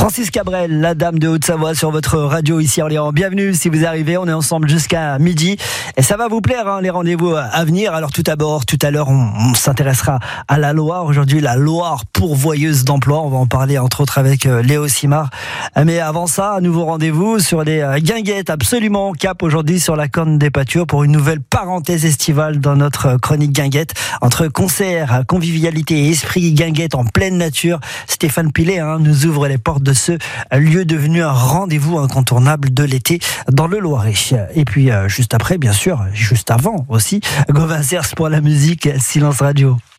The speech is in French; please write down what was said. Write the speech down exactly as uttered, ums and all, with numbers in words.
Francis Cabrel, la dame de Haute-Savoie sur votre radio ici à Orléans. Bienvenue si vous arrivez, on est ensemble jusqu'à midi et ça va vous plaire hein, les rendez-vous à venir. Alors tout d'abord, tout à l'heure, on, on s'intéressera à la Loire. Aujourd'hui, la Loire pourvoyeuse d'emploi. On va en parler entre autres avec euh, Léo Simard. Mais avant ça, un nouveau rendez-vous sur les euh, guinguettes, absolument cap aujourd'hui sur la Corne des Pâtures pour une nouvelle parenthèse estivale dans notre chronique guinguette. Entre concerts, convivialité et esprit guinguette en pleine nature, Stéphane Pilet hein, nous ouvre les portes de ce lieu devenu un rendez-vous incontournable de l'été dans le Loiret. Et puis euh, juste après, bien sûr, juste avant aussi, Gauvin Cers pour la musique Silence Radio.